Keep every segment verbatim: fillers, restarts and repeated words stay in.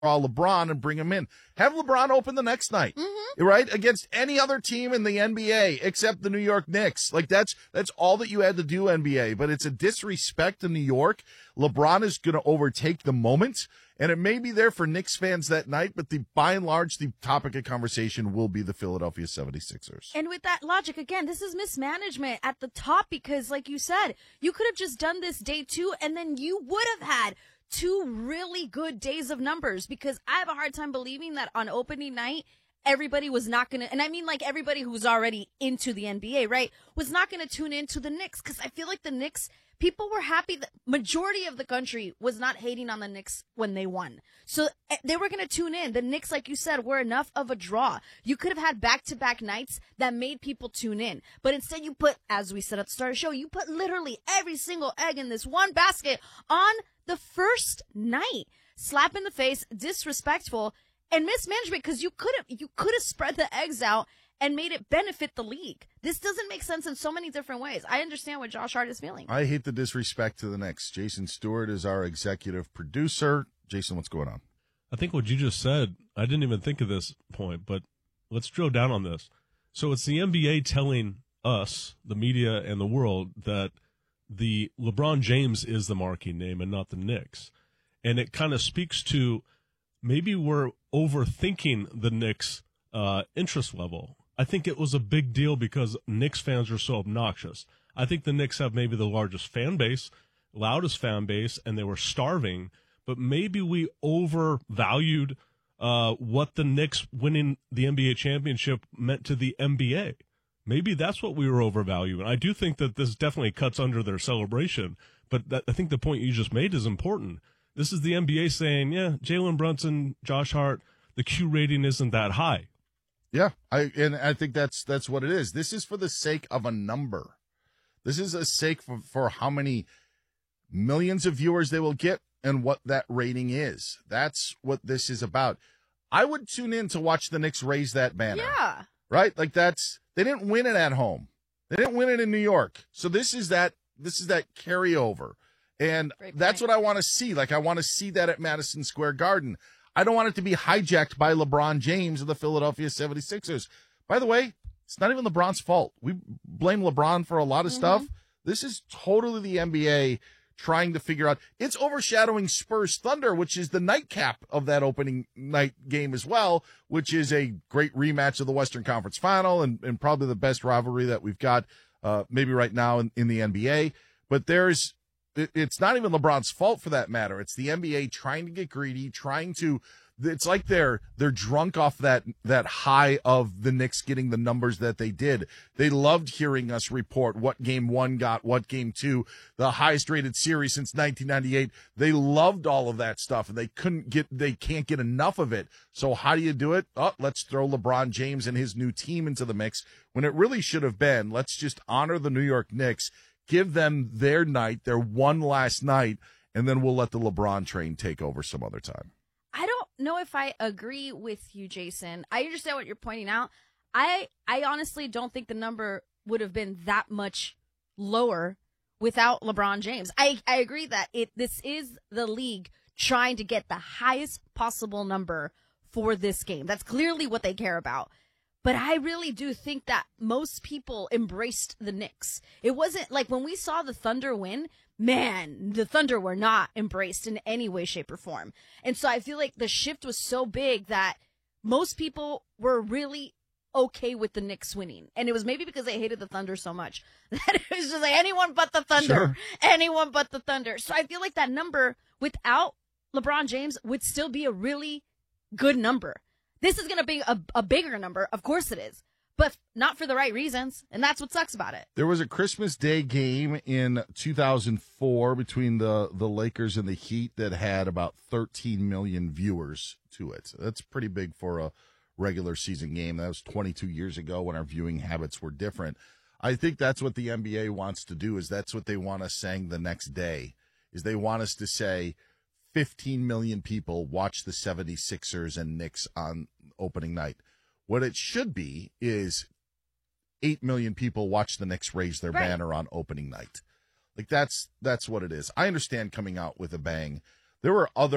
LeBron and bring him in. Have LeBron open the next night, mm-hmm. right? Against any other team in the N B A except the New York Knicks. Like that's that's all that you had to do, N B A. But it's a disrespect to New York. LeBron is going to overtake the moment, and it may be there for Knicks fans that night, but the by and large, the topic of conversation will be the Philadelphia seventy-sixers. And with that logic, again, this is mismanagement at the top because, like you said, you could have just done this day two, and then you would have had two really good days of numbers, because I have a hard time believing that on opening night, everybody was not going to, and I mean like everybody who's already into the N B A, right, was not going to tune into the Knicks, because I feel like the Knicks, people were happy. The majority of the country was not hating on the Knicks when they won. So they were going to tune in. The Knicks, like you said, were enough of a draw. You could have had back-to-back nights that made people tune in. But instead you put, as we said at the start of the show, you put literally every single egg in this one basket on the first night. Slap in the face, disrespectful, and mismanagement, because you could have you could have spread the eggs out and made it benefit the league. This doesn't make sense in so many different ways. I understand what Josh Hart is feeling. I hate the disrespect to the Knicks. Jason Stewart is our executive producer. Jason, what's going on? I think what you just said, I didn't even think of this point, but let's drill down on this. So it's the N B A telling us, the media and the world, that the LeBron James is the marquee name and not the Knicks. And it kind of speaks to maybe we're overthinking the Knicks' uh, interest level. I think it was a big deal because Knicks fans are so obnoxious. I think the Knicks have maybe the largest fan base, loudest fan base, and they were starving. But maybe we overvalued uh, what the Knicks winning the N B A championship meant to the N B A. Maybe that's what we were overvaluing. I do think that this definitely cuts under their celebration, but that, I think the point you just made is important. This is the N B A saying, yeah, Jalen Brunson, Josh Hart, the Q rating isn't that high. Yeah, I and I think that's that's what it is. This is for the sake of a number. This is a sake for, for how many millions of viewers they will get and what that rating is. That's what this is about. I would tune in to watch the Knicks raise that banner. Yeah. Right? Like that's they didn't win it at home. They didn't win it in New York. So this is that this is that carryover. And that's what I want to see. Like I want to see that at Madison Square Garden. I don't want it to be hijacked by LeBron James of the Philadelphia seventy-sixers. By the way, it's not even LeBron's fault. We blame LeBron for a lot of mm-hmm. stuff. This is totally the N B A trying to figure out. It's overshadowing Spurs Thunder, which is the nightcap of that opening night game as well, which is a great rematch of the Western Conference Final and, and probably the best rivalry that we've got uh, maybe right now in, in the N B A. But there's it's not even LeBron's fault for that matter. It's the N B A trying to get greedy, trying to it's like they're they're drunk off that that high of the Knicks getting the numbers that they did. They loved hearing us report what game one got, what game two, the highest rated series since nineteen ninety-eight. They loved all of that stuff and they couldn't get they can't get enough of it. So how do you do it? Oh, let's throw LeBron James and his new team into the mix when it really should have been let's just honor the New York Knicks. Give them their night, their one last night, and then we'll let the LeBron train take over some other time. I don't know if I agree with you, Jason. I understand what you're pointing out. I I honestly don't think the number would have been that much lower without LeBron James. I, I agree that it this is the league trying to get the highest possible number for this game. That's clearly what they care about. But I really do think that most people embraced the Knicks. It wasn't like when we saw the Thunder win, man, the Thunder were not embraced in any way, shape, or form. And so I feel like the shift was so big that most people were really okay with the Knicks winning. And it was maybe because they hated the Thunder so much that it was just like anyone but the Thunder, sure. anyone but the Thunder. So I feel like that number without LeBron James would still be a really good number. This is going to be a, a bigger number. Of course it is. But not for the right reasons. And that's what sucks about it. There was a Christmas Day game in two thousand four between the, the Lakers and the Heat that had about thirteen million viewers to it. That's pretty big for a regular season game. That was twenty-two years ago when our viewing habits were different. I think that's what the N B A wants to do is that's what they want us saying the next day is they want us to say, fifteen million people watch the seventy-sixers and Knicks on opening night. What it should be is eight million people watch the Knicks raise their right. banner on opening night. Like that's that's what it is. I understand coming out with a bang. There were other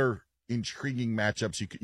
intriguing matchups you could